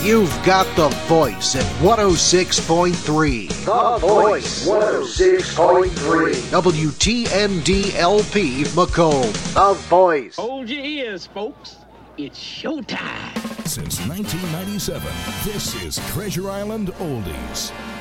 You've got the voice at 106.3. The Voice, 106.3. WTND-LP Macomb. The Voice. Hold your ears, folks. It's showtime. Since 1997, this is Treasure Island Oldies.